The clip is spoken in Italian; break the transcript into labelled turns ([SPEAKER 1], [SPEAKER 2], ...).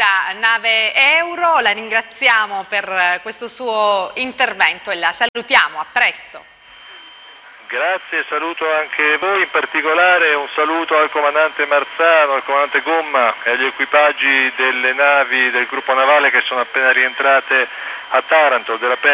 [SPEAKER 1] della nave Euro. La ringraziamo per questo suo intervento e la salutiamo. A presto.
[SPEAKER 2] Grazie, saluto anche voi, in particolare un saluto al comandante Marzano, al comandante Gomma e agli equipaggi delle navi del gruppo navale che sono appena rientrate a Taranto, della